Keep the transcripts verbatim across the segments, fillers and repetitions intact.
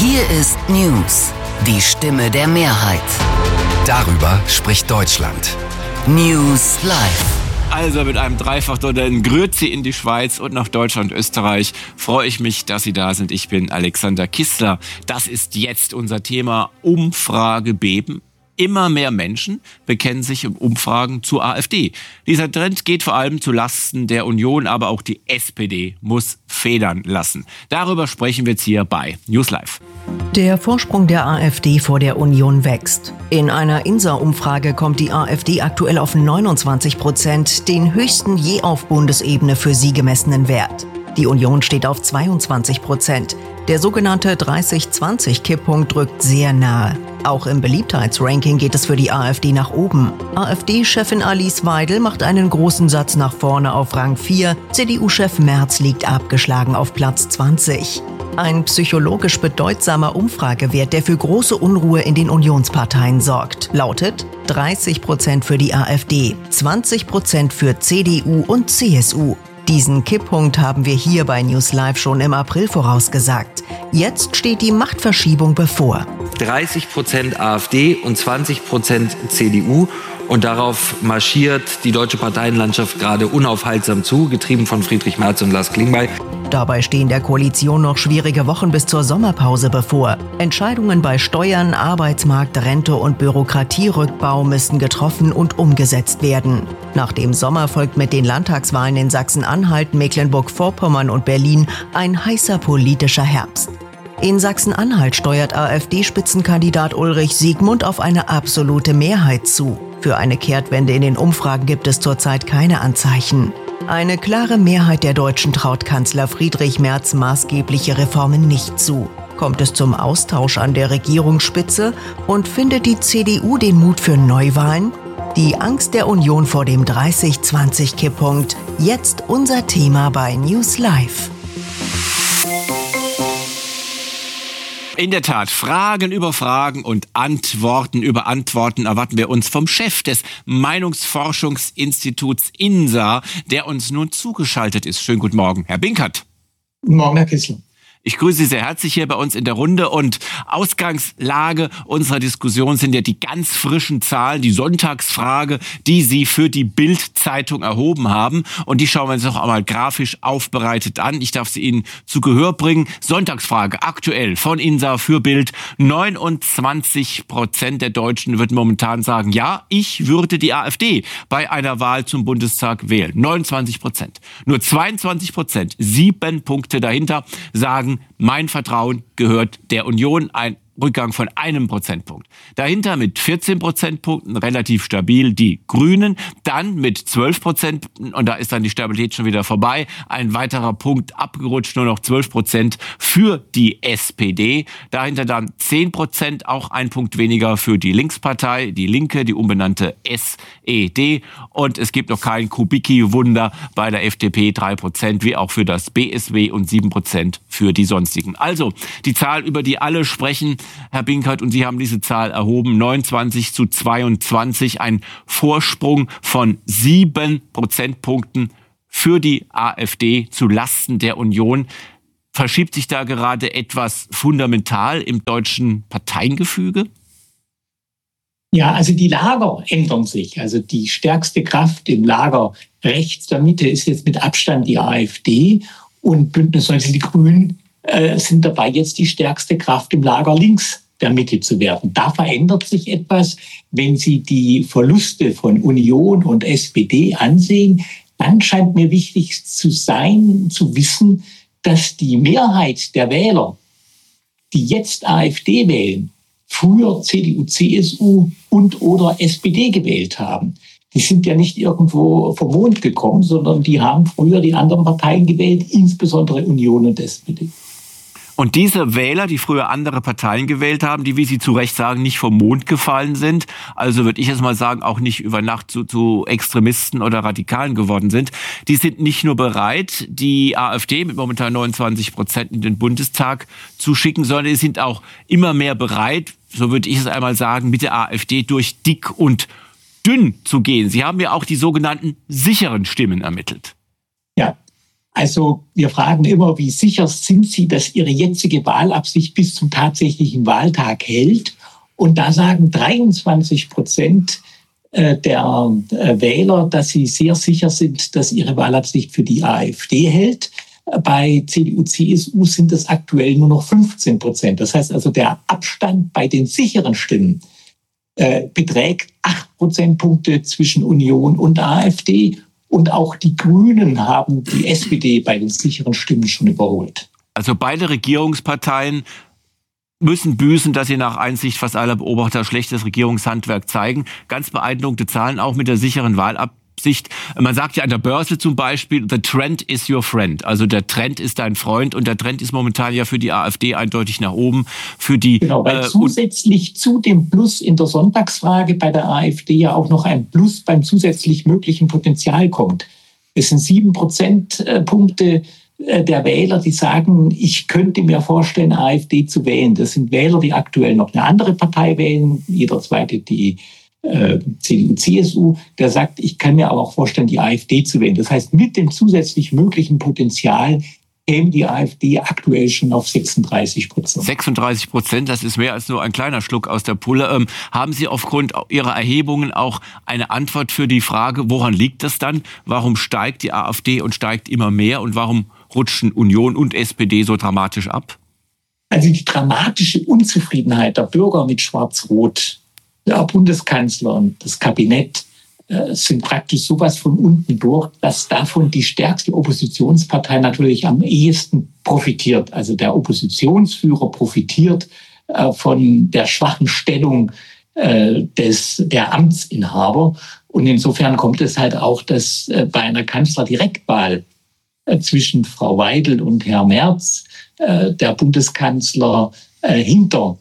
Hier ist News, die Stimme der Mehrheit. Darüber spricht Deutschland. News Live. Also mit einem Dreifachdollar in Grüezi in die Schweiz und nach Deutschland und Österreich freue ich mich, dass Sie da sind. Ich bin Alexander Kissler. Das ist jetzt unser Thema Umfragebeben. Immer mehr Menschen bekennen sich in Umfragen zur AfD. Dieser Trend geht vor allem zu Lasten der Union, aber auch die S P D muss federn lassen. Darüber sprechen wir jetzt hier bei News Live. Der Vorsprung der AfD vor der Union wächst. In einer I N S A-Umfrage kommt die AfD aktuell auf neunundzwanzig Prozent, den höchsten je auf Bundesebene für sie gemessenen Wert. Die Union steht auf zweiundzwanzig Prozent. Der sogenannte dreißig zwanzig Kipppunkt drückt sehr nahe. Auch im Beliebtheitsranking geht es für die AfD nach oben. AfD-Chefin Alice Weidel macht einen großen Satz nach vorne auf Rang vier. C D U-Chef Merz liegt abgeschlagen auf Platz zwanzig. Ein psychologisch bedeutsamer Umfragewert, der für große Unruhe in den Unionsparteien sorgt, lautet dreißig Prozent für die AfD, zwanzig Prozent für C D U und C S U. Diesen Kipppunkt haben wir hier bei News Live schon im April vorausgesagt. Jetzt steht die Machtverschiebung bevor. dreißig Prozent AfD und zwanzig Prozent C D U. Und darauf marschiert die deutsche Parteienlandschaft gerade unaufhaltsam zu, getrieben von Friedrich Merz und Lars Klingbeil. Dabei stehen der Koalition noch schwierige Wochen bis zur Sommerpause bevor. Entscheidungen bei Steuern, Arbeitsmarkt, Rente und Bürokratierückbau müssen getroffen und umgesetzt werden. Nach dem Sommer folgt mit den Landtagswahlen in Sachsen-Anhalt, Mecklenburg-Vorpommern und Berlin ein heißer politischer Herbst. In Sachsen-Anhalt steuert AfD-Spitzenkandidat Ulrich Siegmund auf eine absolute Mehrheit zu. Für eine Kehrtwende in den Umfragen gibt es zurzeit keine Anzeichen. Eine klare Mehrheit der Deutschen traut Kanzler Friedrich Merz maßgebliche Reformen nicht zu. Kommt es zum Austausch an der Regierungsspitze und findet die C D U den Mut für Neuwahlen? Die Angst der Union vor dem dreißig zwanzig Kipppunkt. Jetzt unser Thema bei News Live. In der Tat, Fragen über Fragen und Antworten über Antworten erwarten wir uns vom Chef des Meinungsforschungsinstituts I N S A, der uns nun zugeschaltet ist. Schönen guten Morgen, Herr Binkert. Guten Morgen, Herr Kissler. Ich grüße Sie sehr herzlich hier bei uns in der Runde und Ausgangslage unserer Diskussion sind ja die ganz frischen Zahlen, die Sonntagsfrage, die Sie für die Bild-Zeitung erhoben haben und die schauen wir uns noch einmal grafisch aufbereitet an. Ich darf sie Ihnen zu Gehör bringen. Sonntagsfrage aktuell von I N S A für Bild. neunundzwanzig Prozent der Deutschen würden momentan sagen, ja, ich würde die AfD bei einer Wahl zum Bundestag wählen. neunundzwanzig Prozent. Nur zweiundzwanzig Prozent, sieben Punkte dahinter, sagen, mein Vertrauen gehört der Union, ein Rückgang von einem Prozentpunkt. Dahinter mit vierzehn Prozentpunkten relativ stabil die Grünen, dann mit zwölf Prozent, und da ist dann die Stabilität schon wieder vorbei, ein weiterer Punkt abgerutscht, nur noch zwölf Prozent für die S P D. Dahinter dann zehn Prozent, auch ein Punkt weniger für die Linkspartei, die Linke, die umbenannte S E D. Und es gibt noch kein Kubicki-Wunder bei der F D P, drei Prozent, wie auch für das B S W und sieben Prozent für die sonstigen. Also die Zahl, über die alle sprechen, Herr Binkert, und Sie haben diese Zahl erhoben, neunundzwanzig zu zweiundzwanzig, ein Vorsprung von sieben Prozentpunkten für die AfD zu Lasten der Union. Verschiebt sich da gerade etwas fundamental im deutschen Parteiengefüge? Ja, also die Lager ändern sich. Also die stärkste Kraft im Lager rechts der Mitte ist jetzt mit Abstand die AfD und Bündnis neunzig Die Grünen äh, sind dabei, jetzt die stärkste Kraft im Lager links der Mitte zu werden. Da verändert sich etwas. Wenn Sie die Verluste von Union und S P D ansehen, dann scheint mir wichtig zu sein, zu wissen, dass die Mehrheit der Wähler, die jetzt AfD wählen, früher C D U, C S U und oder S P D gewählt haben. Die sind ja nicht irgendwo vom Mond gekommen, sondern die haben früher die anderen Parteien gewählt, insbesondere Union und S P D. Und diese Wähler, die früher andere Parteien gewählt haben, die, wie Sie zu Recht sagen, nicht vom Mond gefallen sind, also würde ich jetzt mal sagen, auch nicht über Nacht zu, zu Extremisten oder Radikalen geworden sind, die sind nicht nur bereit, die AfD mit momentan neunundzwanzig Prozent in den Bundestag zu schicken, sondern die sind auch immer mehr bereit, so würde ich es einmal sagen, mit der AfD durch dick und dünn zu gehen. Sie haben ja auch die sogenannten sicheren Stimmen ermittelt. Ja. Also wir fragen immer, wie sicher sind Sie, dass Ihre jetzige Wahlabsicht bis zum tatsächlichen Wahltag hält? Und da sagen dreiundzwanzig Prozent der Wähler, dass sie sehr sicher sind, dass ihre Wahlabsicht für die AfD hält. Bei C D U, C S U sind es aktuell nur noch fünfzehn Prozent. Das heißt also, der Abstand bei den sicheren Stimmen äh, beträgt acht Prozentpunkte zwischen Union und AfD. Und auch die Grünen haben die S P D bei den sicheren Stimmen schon überholt. Also beide Regierungsparteien müssen büßen, dass sie nach Einsicht fast aller Beobachter schlechtes Regierungshandwerk zeigen. Ganz beeindruckende Zahlen auch mit der sicheren Wahlabsicht. Man sagt ja an der Börse zum Beispiel, the trend is your friend. Also der Trend ist dein Freund und der Trend ist momentan ja für die AfD eindeutig nach oben. Für die, genau, weil äh, zusätzlich zu dem Plus in der Sonntagsfrage bei der AfD ja auch noch ein Plus beim zusätzlich möglichen Potenzial kommt. Es sind sieben Prozentpunkte der Wähler, die sagen, ich könnte mir vorstellen, AfD zu wählen. Das sind Wähler, die aktuell noch eine andere Partei wählen, jeder zweite die äh, C D U, C S U, der sagt, ich kann mir aber auch vorstellen, die AfD zu wählen. Das heißt, mit dem zusätzlich möglichen Potenzial käme die AfD aktuell schon auf sechsunddreißig Prozent. sechsunddreißig Prozent, das ist mehr als nur ein kleiner Schluck aus der Pulle. Ähm, haben Sie aufgrund Ihrer Erhebungen auch eine Antwort für die Frage, woran liegt das dann? Warum steigt die AfD und steigt immer mehr und warum rutschen Union und S P D so dramatisch ab? Also die dramatische Unzufriedenheit der Bürger mit Schwarz-Rot, der Bundeskanzler und das Kabinett äh, sind praktisch sowas von unten durch, dass davon die stärkste Oppositionspartei natürlich am ehesten profitiert. Also der Oppositionsführer profitiert äh, von der schwachen Stellung äh, des, der Amtsinhaber. Und insofern kommt es halt auch, dass äh, bei einer Kanzlerdirektwahl zwischen Frau Weidel und Herr Merz äh, der Bundeskanzler äh, hinter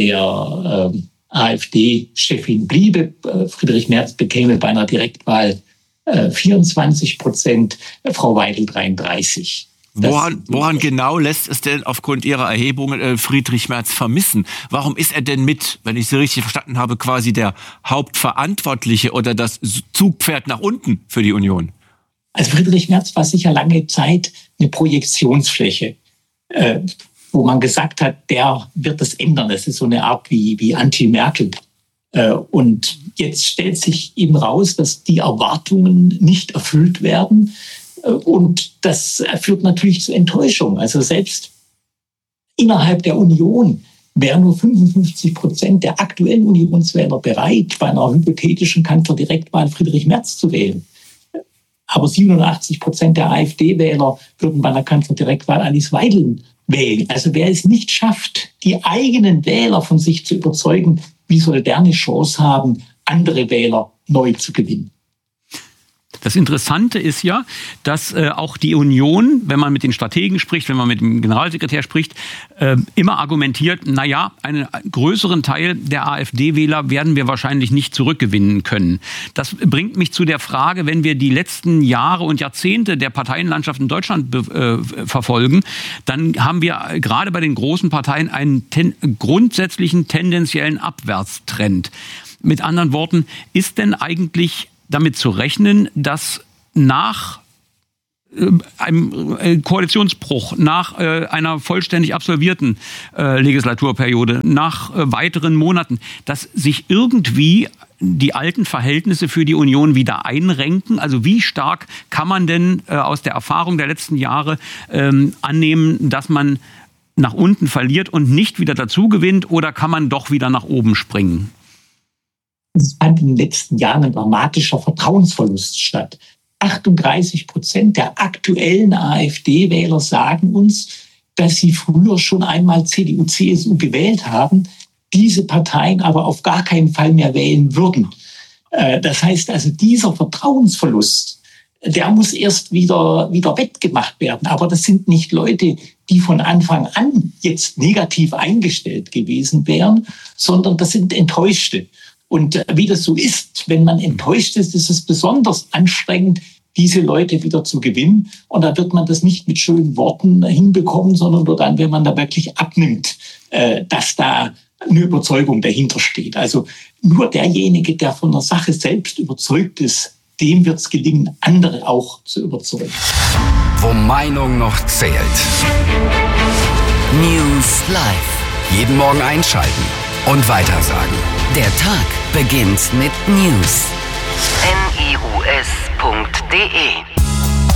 der äh, AfD-Chefin bliebe. Äh, Friedrich Merz bekäme bei einer Direktwahl äh, vierundzwanzig Prozent, äh, Frau Weidel dreiunddreißig. Woran, woran genau lässt es denn aufgrund Ihrer Erhebungen äh, Friedrich Merz vermissen? Warum ist er denn mit, wenn ich Sie richtig verstanden habe, quasi der Hauptverantwortliche oder das Zugpferd nach unten für die Union? Also Friedrich Merz war sicher lange Zeit eine Projektionsfläche, äh, wo man gesagt hat, der wird das ändern. Das ist so eine Art wie, wie Anti-Merkel. Äh, und jetzt stellt sich eben raus, dass die Erwartungen nicht erfüllt werden. Äh, und das führt natürlich zu Enttäuschung. Also selbst innerhalb der Union wären nur fünfundfünfzig Prozent der aktuellen Unionswähler bereit, bei einer hypothetischen Kanzlerdirektwahl Friedrich Merz zu wählen. Aber siebenundachtzig Prozent der AfD-Wähler würden bei einer Kanzlerdirektwahl Alice Weidel wählen. Also wer es nicht schafft, die eigenen Wähler von sich zu überzeugen, wie soll der eine Chance haben, andere Wähler neu zu gewinnen? Das Interessante ist ja, dass äh, auch die Union, wenn man mit den Strategen spricht, wenn man mit dem Generalsekretär spricht, äh, immer argumentiert, naja, einen größeren Teil der AfD-Wähler werden wir wahrscheinlich nicht zurückgewinnen können. Das bringt mich zu der Frage, wenn wir die letzten Jahre und Jahrzehnte der Parteienlandschaft in Deutschland äh, verfolgen, dann haben wir gerade bei den großen Parteien einen ten- grundsätzlichen tendenziellen Abwärtstrend. Mit anderen Worten, ist denn eigentlich damit zu rechnen, dass nach äh, einem äh, Koalitionsbruch, nach äh, einer vollständig absolvierten äh, Legislaturperiode, nach äh, weiteren Monaten, dass sich irgendwie die alten Verhältnisse für die Union wieder einrenken? Also wie stark kann man denn äh, aus der Erfahrung der letzten Jahre ähm, annehmen, dass man nach unten verliert und nicht wieder dazu gewinnt, oder kann man doch wieder nach oben springen? Es fand in den letzten Jahren ein dramatischer Vertrauensverlust statt. achtunddreißig Prozent der aktuellen AfD-Wähler sagen uns, dass sie früher schon einmal C D U, C S U gewählt haben, diese Parteien aber auf gar keinen Fall mehr wählen würden. Das heißt also, dieser Vertrauensverlust, der muss erst wieder, wieder wettgemacht werden. Aber das sind nicht Leute, die von Anfang an jetzt negativ eingestellt gewesen wären, sondern das sind Enttäuschte. Und wie das so ist, wenn man enttäuscht ist, ist es besonders anstrengend, diese Leute wieder zu gewinnen. Und da wird man das nicht mit schönen Worten hinbekommen, sondern nur dann, wenn man da wirklich abnimmt, dass da eine Überzeugung dahinter steht. Also nur derjenige, der von der Sache selbst überzeugt ist, dem wird es gelingen, andere auch zu überzeugen. wo Meinung noch zählt. News Live. Jeden Morgen einschalten und weitersagen. Der Tag beginnt mit News. N I U S punkt D E